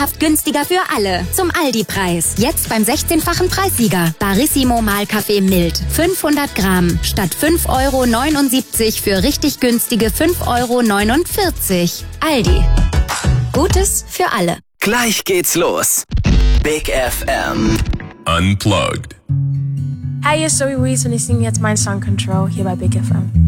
Traumhaft günstiger für alle. Zum Aldi-Preis. Jetzt beim 16-fachen Preissieger. Barissimo Mahlkaffee mild. 500 Gramm. Statt 5,79 € für richtig günstige 5,49 €. Aldi. Gutes für alle. Gleich geht's los. Big FM. Unplugged. Hi, hier ist Zoe Wees und ich singe jetzt meinen Song Control hier bei Big FM.